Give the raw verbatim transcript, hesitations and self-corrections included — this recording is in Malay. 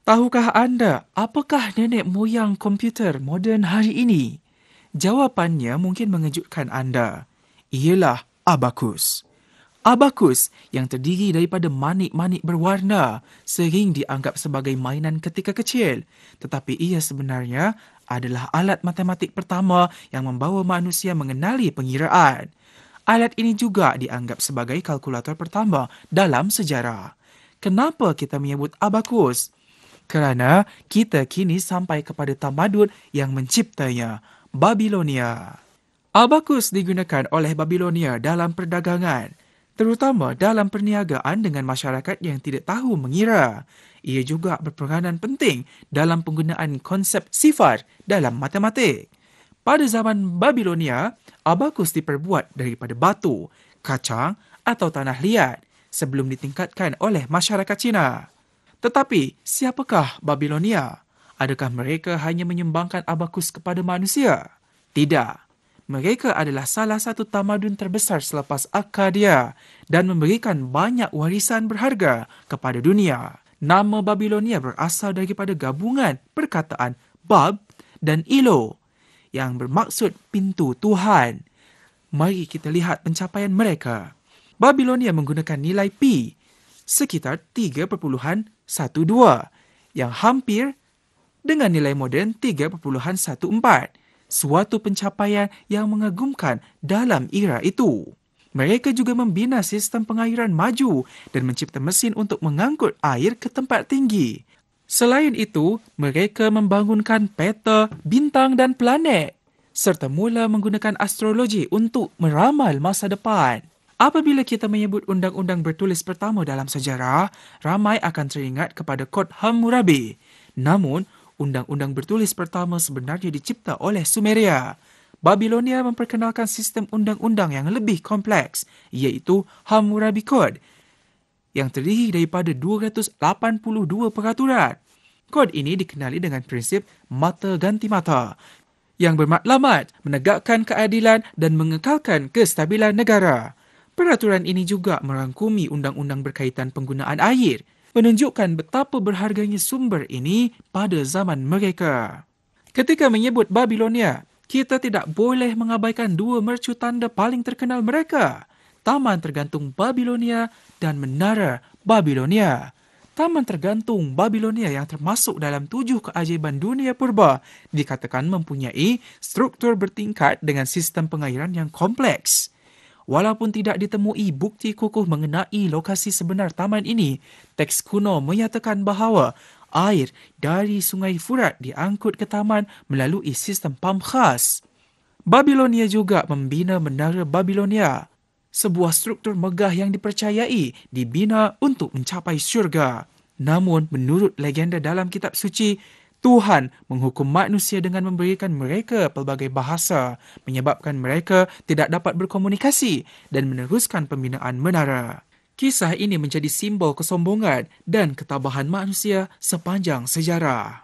Tahukah anda apakah nenek moyang komputer moden hari ini? Jawapannya mungkin mengejutkan anda. Ialah abakus. Abakus yang terdiri daripada manik-manik berwarna sering dianggap sebagai mainan ketika kecil. Tetapi ia sebenarnya adalah alat matematik pertama yang membawa manusia mengenali pengiraan. Alat ini juga dianggap sebagai kalkulator pertama dalam sejarah. Kenapa kita menyebut abakus? Kerana kita kini sampai kepada tamadun yang menciptanya, Babilonia. Abakus digunakan oleh Babilonia dalam perdagangan, terutama dalam perniagaan dengan masyarakat yang tidak tahu mengira. Ia juga berperanan penting dalam penggunaan konsep sifar dalam matematik. Pada zaman Babilonia, abakus diperbuat daripada batu, kacang atau tanah liat sebelum ditingkatkan oleh masyarakat Cina. Tetapi, siapakah Babilonia? Adakah mereka hanya menyumbangkan abakus kepada manusia? Tidak. Mereka adalah salah satu tamadun terbesar selepas Akkadia dan memberikan banyak warisan berharga kepada dunia. Nama Babilonia berasal daripada gabungan perkataan Bab dan Ilo yang bermaksud pintu Tuhan. Mari kita lihat pencapaian mereka. Babilonia menggunakan nilai pi sekitar tiga perpuluhan satu dua yang hampir dengan nilai moden tiga perpuluhan satu empat. Suatu pencapaian yang mengagumkan dalam era itu. Mereka juga membina sistem pengairan maju dan mencipta mesin untuk mengangkut air ke tempat tinggi. Selain itu, mereka membangunkan peta, bintang dan planet serta mula menggunakan astrologi untuk meramal masa depan. Apabila kita menyebut undang-undang bertulis pertama dalam sejarah, ramai akan teringat kepada Kod Hammurabi. Namun, undang-undang bertulis pertama sebenarnya dicipta oleh Sumeria. Babilonia memperkenalkan sistem undang-undang yang lebih kompleks, iaitu Hammurabi Code, yang terdiri daripada dua ratus lapan puluh dua peraturan. Kod ini dikenali dengan prinsip mata ganti mata, yang bermatlamat menegakkan keadilan dan mengekalkan kestabilan negara. Peraturan ini juga merangkumi undang-undang berkaitan penggunaan air, menunjukkan betapa berharganya sumber ini pada zaman mereka. Ketika menyebut Babilonia, kita tidak boleh mengabaikan dua mercu tanda paling terkenal mereka, Taman Tergantung Babilonia dan Menara Babilonia. Taman Tergantung Babilonia yang termasuk dalam tujuh keajaiban dunia purba dikatakan mempunyai struktur bertingkat dengan sistem pengairan yang kompleks. Walaupun tidak ditemui bukti kukuh mengenai lokasi sebenar taman ini, teks kuno menyatakan bahawa air dari Sungai Furat diangkut ke taman melalui sistem pam khas. Babilonia juga membina Menara Babilonia, sebuah struktur megah yang dipercayai dibina untuk mencapai syurga. Namun, menurut legenda dalam kitab suci, Tuhan menghukum manusia dengan memberikan mereka pelbagai bahasa, menyebabkan mereka tidak dapat berkomunikasi dan meneruskan pembinaan menara. Kisah ini menjadi simbol kesombongan dan ketabahan manusia sepanjang sejarah.